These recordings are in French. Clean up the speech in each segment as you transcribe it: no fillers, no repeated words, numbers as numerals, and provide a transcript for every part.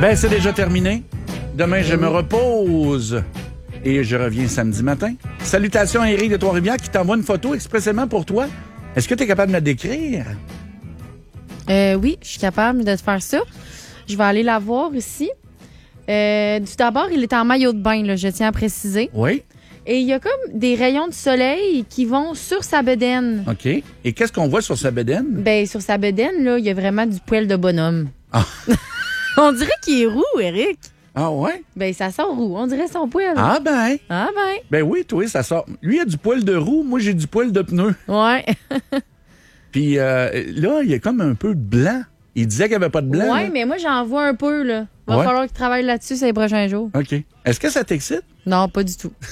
Ben, c'est déjà terminé. Demain, je me repose. Et je reviens samedi matin. Salutations à Éric de Trois-Rivières qui t'envoie une photo expressément pour toi. Est-ce que tu es capable de me la décrire? Oui, je suis capable de te faire ça. Je vais aller la voir ici. Tout d'abord, il est en maillot de bain, là, je tiens à préciser. Oui. Et il y a comme des rayons de soleil qui vont sur sa bedaine. OK. Et qu'est-ce qu'on voit sur sa bedaine? Ben, sur sa bedaine, là, il y a vraiment du poil de bonhomme. Ah. On dirait qu'il est roux, Éric. Ah ouais? Ben, ça sort roux. On dirait son poil. Ah ben. Ah ben. Ben oui, toi, ça sort. Lui, il a du poil de roue. Moi, j'ai du poil de pneu. Ouais. Puis là, il y a comme un peu de blanc. Il disait qu'il n'y avait pas de blanc. Ouais, là. mais moi, j'en vois un peu, là. Va falloir qu'il travaille là-dessus ces prochains jours. OK. Est-ce que ça t'excite? Non, pas du tout.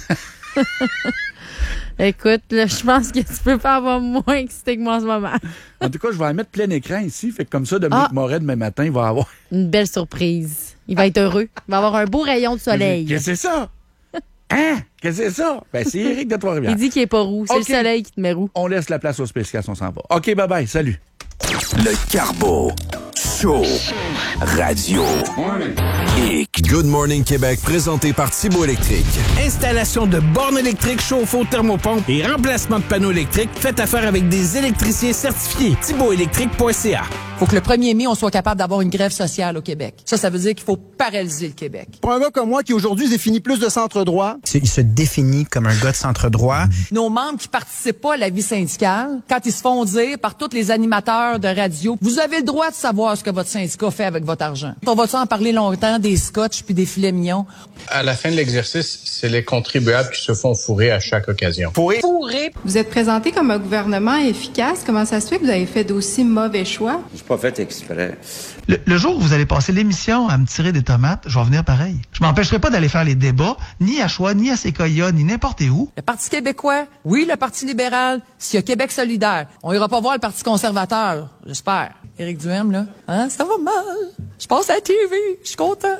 Écoute, là, je pense que tu peux pas avoir moins excité que moi en ce moment. En tout cas, je vais la mettre plein écran ici. Fait que comme ça, Dominique Moret, demain matin, il va avoir... Une belle surprise. Il va être heureux. Il va avoir un beau rayon de soleil. Qu'est-ce que c'est ça? Hein? Qu'est-ce que c'est ça? Ben, c'est Éric de Trois-Rivières. Il dit qu'il est pas roux. C'est OK. le soleil qui te met roux. On laisse la place aux spécifications, on s'en va. OK, bye-bye. Salut. Le Carbo Show Radio X. Good Morning Québec, présenté par Thibaut Électrique. Installation de bornes électriques, chauffe-eau, thermopompe et remplacement de panneaux électriques. Faites affaire avec des électriciens certifiés. ThibautElectrique.ca. Faut que le 1er mai, on soit capable d'avoir une grève sociale au Québec. Ça veut dire qu'il faut paralyser le Québec. Pour un gars comme moi qui aujourd'hui se définit plus de centre-droit. Il se définit comme un gars de centre-droit. Nos membres qui participent pas à la vie syndicale, quand ils se font dire par tous les animateurs de radio, vous avez le droit de savoir ce que votre syndicat fait avec votre argent. On va-tu en parler longtemps des scotch puis des filets mignons? À la fin de l'exercice, c'est les contribuables qui se font fourrer à chaque occasion. Fourrer? Vous êtes présenté comme un gouvernement efficace. Comment ça se fait que vous avez fait d'aussi mauvais choix? J'ai pas fait exprès. Le jour où vous allez passer l'émission à me tirer des tomates, je vais venir pareil. Je m'empêcherai pas d'aller faire les débats, ni à Choix, ni à Séquoia, ni n'importe où. Le Parti québécois, oui, le Parti libéral, s'il y a Québec solidaire. On ira pas voir le Parti conservateur, j'espère. Éric Duhem, là, hein, ça va mal. Je passe à la TV, je suis content.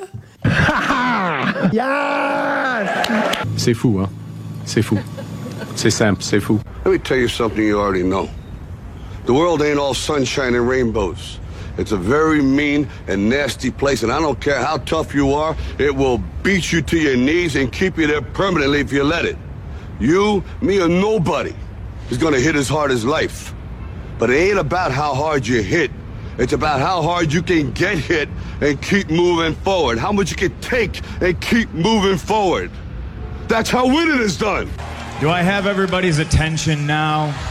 C'est fou, hein? C'est fou. C'est simple, c'est fou. Let me tell you something you already know. The world ain't all sunshine and rainbows. It's a very mean and nasty place, and I don't care how tough you are, it will beat you to your knees and keep you there permanently if you let it. You, me, or nobody is gonna hit as hard as life. But it ain't about how hard you hit. It's about how hard you can get hit and keep moving forward. How much you can take and keep moving forward. That's how winning is done. Do I have everybody's attention now?